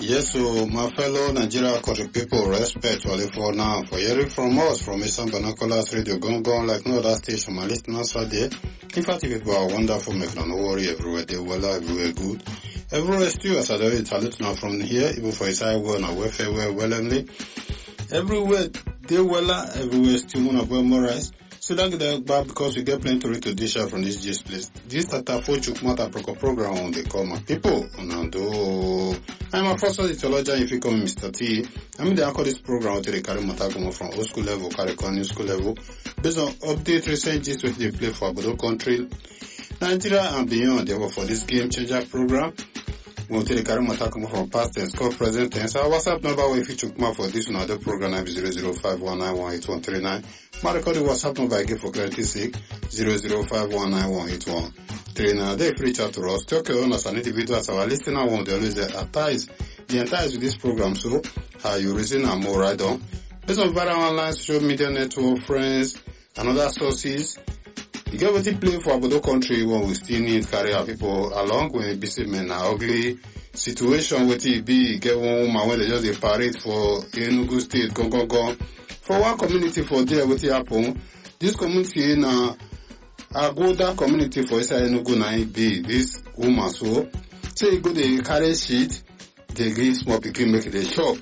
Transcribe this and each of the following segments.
Yes, so my fellow Nigeria country people, respect only for now. For hearing from us from Eastern Binoculars Radio, gone like no other station. My listeners are there. In fact, people are wonderful, make no worry, everywhere they well, everywhere good. Everywhere still, as I do it, salute now from here, even for inside well, now welfare, well, everywhere they well, everywhere still, one of well, more rice. So that get back because we get plenty to read to dish out from this gist place. This Tatafo Chukmata program on they call my people. I'm a first theologian if you call me Mr. T. I mean they call this program to the carry Matagomo from old school level, carry new school level. Based on update recent gist which they play for Bodo country, Nigeria and beyond. Therefore for this game changer program. We will take the carry Matagomo from past tense, current present tense. Our WhatsApp number if you Chukma for this another program is 0051918139. My recorded WhatsApp number I give for clarity sake 0051918139. They reach out to us, talk your own as an individual as our listener want to always advertise the entire with this program. So how you reason and more right on. Based on various online social media network, friends, and other sources. You get what you play for Bodo country when we still need carry our people along when it be say men are ugly situation with it be get one woman when they just a parade for Enugu state go. For one community for there with it happen, this community in Agoda community for inside Enugu na be this woman so say go they carry sheet, they give small pikin make the shop.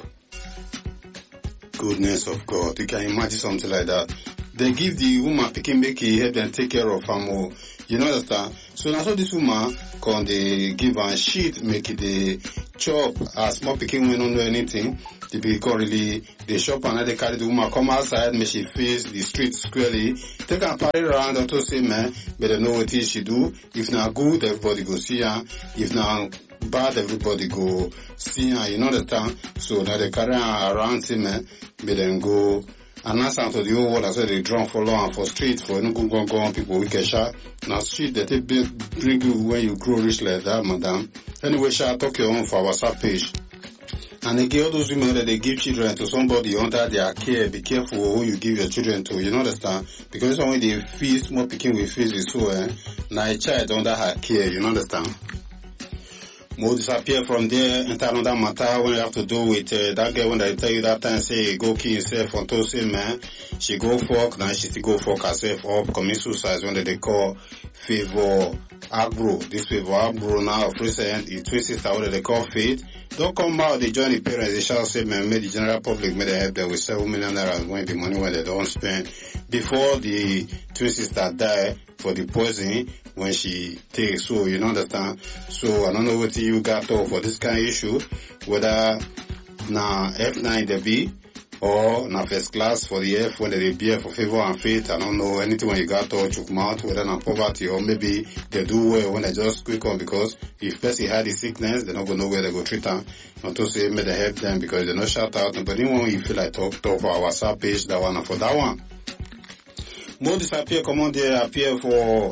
Goodness of God, you can imagine something like that. They give the woman picking make it help them take care of her. You know understand? So now so this woman can they give her sheet make it the chop as small picking when don't know anything. They become really the shop and they carry the woman come outside, make she face the street squarely, take her party around and to say man, but they know what she do. If not good, everybody go see her. If not bad, everybody go see her. You know understand? So now they carry her around say man, but then go and that's to the whole world as well they drunk for long and for street for no people we can shot. Now street that they bring you when you grow rich like that, madam. Anyway, shall talk your own for our WhatsApp page. And they give all those women that they give children to somebody under their care. Be careful who you give your children to, you know understand? Because when they feel small picking with face is so now a child under her care, you know understand? More disappear from there, enter another matter when you have to do with that girl when they tell you that time say go kill himself on to say man, she go fuck, now she still go fuck herself up, commit suicide when they call Favor Agro. This Favor Agro now of recent, the twin sister what they call Faith. Don't come out, they join the parents, they shall say man, made the general public made they help them with 7 million naira when the money when they don't spend before the twin sister die for the poison when she takes, so you know understand. So I don't know what you got off for this kind of issue, whether na F9 the B or na first class for the F when they be for Favor and Faith. I don't know anything when you got to chook mouth, whether na poverty or maybe they do well when they just quick on because if person had the sickness, they're not gonna know where they go treat them. Not to say may they help them because they not shout out. But anyone you feel like talk for our WhatsApp page, that one for that one. More disappear, come on there, appear for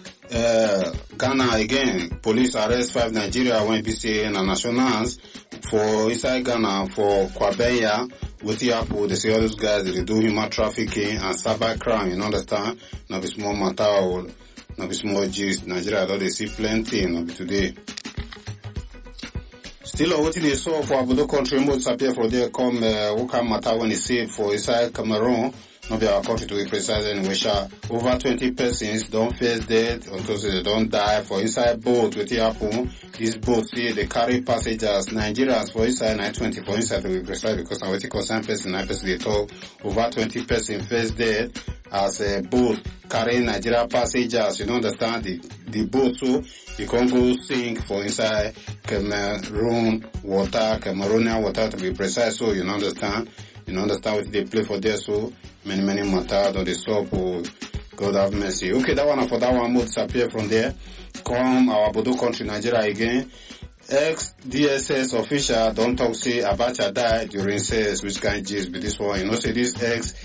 Ghana again. Police arrest 5 Nigeria when BCA and nationals for inside Ghana for Kwabenya. With the Apple, they say all those guys they do human trafficking and cyber crime, you know understand? Now be small matter or now be small gist. Nigeria though they see plenty, now be today. Still what they saw for Abodo country more disappear for there come what kind matter when they say for inside Cameroon. Not be our country to be precise anyway, over 20 persons don't face death until they don't die for inside boat with the happen. This boat see they carry passengers, Nigerians for inside 920 for inside to be precise because now what concern person 9 person they talk over 20 persons face death as a boat carrying Nigeria passengers, you know understand the boat so you can go sink for inside Cameroonian water to be precise so you know understand what they play for there so many matter or the soap or God have mercy. Okay, that one for that one more disappear from there. Come our Bodo country Nigeria again. Ex-DSS official don't talk say Abacha died during CS which kind of gist be this one. You know say this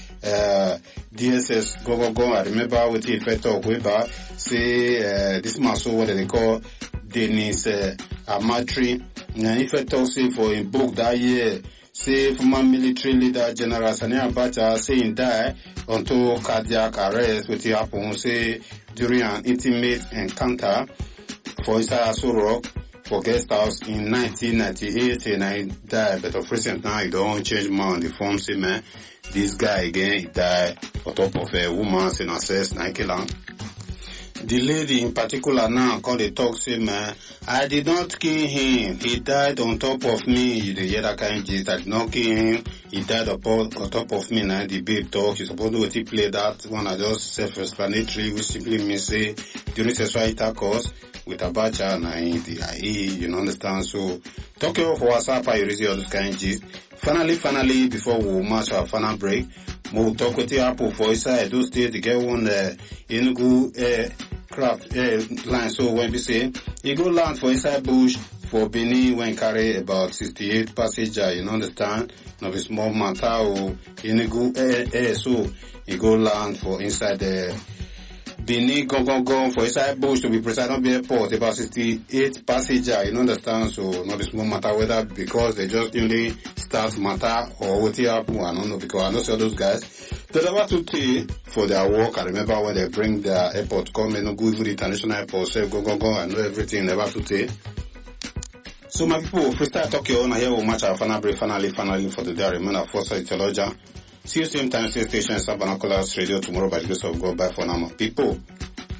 ex-DSS go. I remember what he fed talk way back. Say this man so what they call Dennis Amatri. Now if I talk say for in book that year say former military leader General Sani Abacha saying die until cardiac arrest which happened say during an intimate encounter for Isaiah Sorok for guest house in 1998 and I died, but of recent now he don't change man, the form say man, this guy again, he died on top of a woman, saying access, Nike land. The lady in particular now called the talk say man, I did not kill him. He died on top of me. You hear that kind of gist. I did not kill him. He died on top of me. Now the babe talk. You supposed to play that one. I just self-explanatory, which simply means say during sexual intercourse with a bacha and the IE. You know, understand? So talking of WhatsApp, I really all those kind of gist. Finally, before we match our final break, we'll talk with the Apple for inside those days. The girl one Enugu craft line. So when we say you go land for inside bush for Benin when carry about 68 passenger, you know, understand? Now it's small matter or Enugu so you go land for inside the Benin go for inside bush to be precise, not be airport about 68 passenger, you know, understand? So not a small matter whether because they just newly start matter or what happen, I don't know, because I know some of those guys they never to pay for their work. I remember when they bring their airport come and go even the international airport, say go, I know everything, never to pay. So my people, freestyle talk your own, here will match our final break, finally for the day. Remember, Foresight Theologian. See you same time, same station, Sabanacolas Radio tomorrow by the grace of God. Bye for now, people.